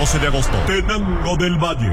12 de agosto, Tenango del Valle.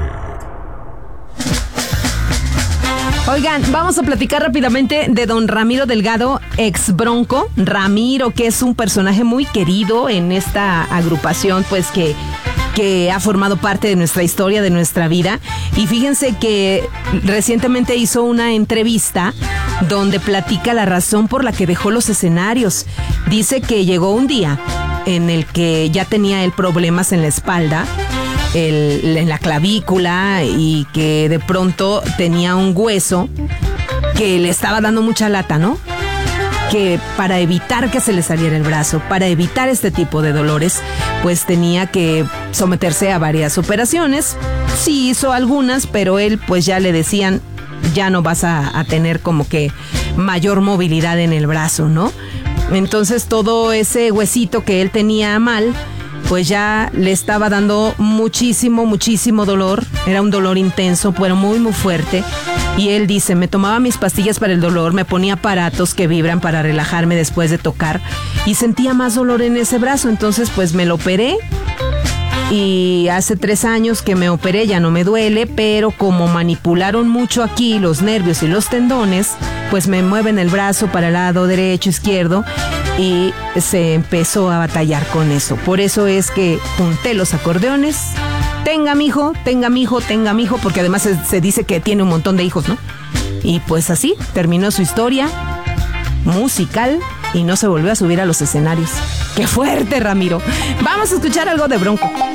Oigan, vamos a platicar rápidamente de don Ramiro Delgado, ex Bronco. Ramiro, que es un personaje muy querido en esta agrupación, pues que ha formado parte de nuestra historia, de nuestra vida. Y fíjense que recientemente hizo una entrevista donde platica la razón por la que dejó los escenarios. Dice que llegó un día en el que ya tenía él problemas en la espalda, en la clavícula, y que de pronto tenía un hueso que le estaba dando mucha lata, ¿no? Que para evitar que se le saliera el brazo, para evitar este tipo de dolores, pues tenía que someterse a varias operaciones. Sí hizo algunas, pero él pues ya le decían, ya no vas a tener como que mayor movilidad en el brazo, ¿no? Entonces todo ese huesito que él tenía mal, pues ya le estaba dando muchísimo dolor. Era un dolor intenso, pero muy fuerte. Y él dice, me tomaba mis pastillas para el dolor, me ponía aparatos que vibran para relajarme después de tocar, y sentía más dolor en ese brazo. Entonces pues me lo operé, y hace 3 años que me operé, ya no me duele, pero como manipularon mucho aquí los nervios y los tendones, pues me mueven el brazo para el lado derecho, izquierdo, y se empezó a batallar con eso. Por eso es que junté los acordeones. Tenga mijo, porque además se dice que tiene un montón de hijos, ¿no? Y pues así terminó su historia musical y no se volvió a subir a los escenarios. ¡Qué fuerte, Ramiro! Vamos a escuchar algo de Bronco.